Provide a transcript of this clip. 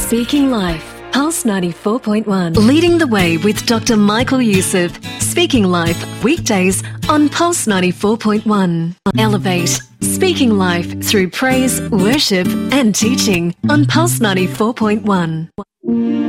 Speaking Life, Pulse 94.1. Leading the way with Dr. Michael Youssef. Speaking Life, weekdays on Pulse 94.1. Elevate. Speaking Life through praise, worship and teaching on Pulse 94.1.